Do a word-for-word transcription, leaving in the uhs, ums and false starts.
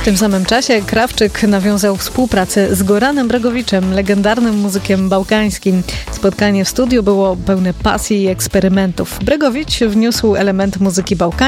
W tym samym czasie Krawczyk nawiązał współpracę z Goranem Bregowiczem, legendarnym muzykiem bałkańskim. Spotkanie w studiu było pełne pasji i eksperymentów. Bregowicz wniósł element muzyki bałkańskiej